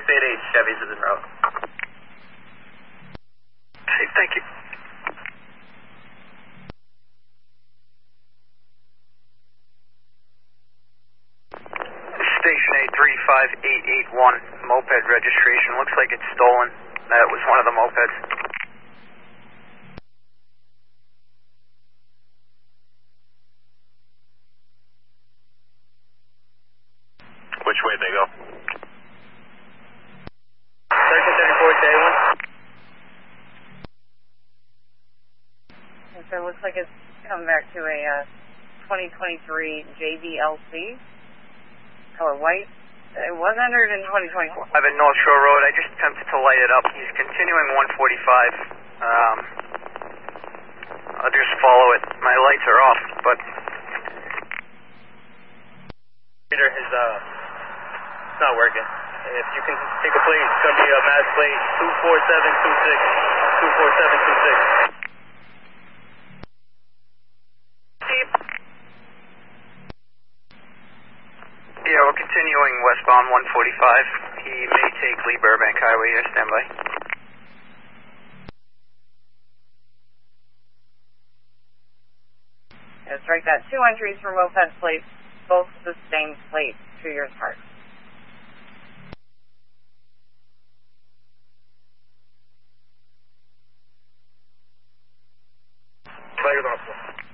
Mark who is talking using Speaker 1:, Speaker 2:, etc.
Speaker 1: 688 Chevys is en route.
Speaker 2: Okay, thank you.
Speaker 1: Station 835881, moped registration. Looks like it's stolen. That was one of the mopeds.
Speaker 3: Which way they go?
Speaker 1: 1334 to A1.
Speaker 4: And so it looks like it's come back to a 2023 JVLC, color white. It was entered in 2024.
Speaker 1: I'm at North Shore Road. I just attempted to light it up. He's continuing 145. I'll just follow it. My lights are off, but...
Speaker 3: Peter, it's not working. If you can take a plate, it's going to be a mass plate 24726. 24726.
Speaker 1: Yeah, we're continuing westbound 145. He may take Lee Burbank Highway here. Stand by.
Speaker 4: Yeah, strike that. 2 entries for moped plates, both the same plate, 2 years apart.
Speaker 3: Flaggers on.